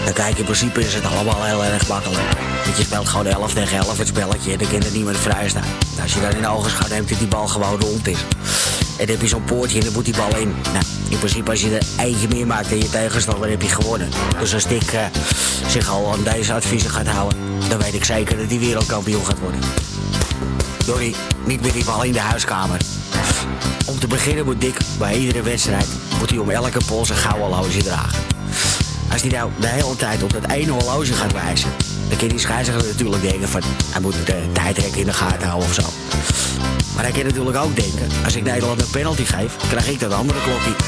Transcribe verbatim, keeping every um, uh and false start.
Dan kijk, in principe is het allemaal heel erg makkelijk. Want je speelt gewoon elf tegen elf het spelletje en dan kan er niemand vrij staan. Als je dan in de ogenschouw neemt dat die bal gewoon rond is. En dan heb je zo'n poortje en dan moet die bal in. Nou, in principe als je er eentje meer maakt dan je tegenstander, dan heb je gewonnen. Dus als Dick uh, zich al aan deze adviezen gaat houden, dan weet ik zeker dat hij wereldkampioen gaat worden. Sorry, niet met die bal in de huiskamer. Om te beginnen moet Dick bij iedere wedstrijd moet hij om elke pols een gouden horloge dragen. Als hij nou de hele tijd op dat ene horloge gaat wijzen, dan kan die scheidsrechter natuurlijk denken van hij moet de tijdrekken in de gaten houden of zo. Maar hij kan natuurlijk ook denken, als ik Nederland een penalty geef, krijg ik dat andere klokje